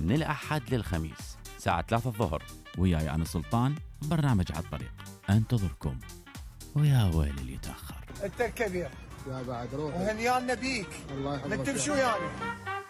من الأحد للخميس الساعة 3 الظهر، وياي أنا سلطان، برنامج على الطريق أنتظركم. ويا ويلي اللي يتأخر. أنت الكبير يا بعد روح وهنيانا بيك. الله يحفظك. نكتب شو يعني؟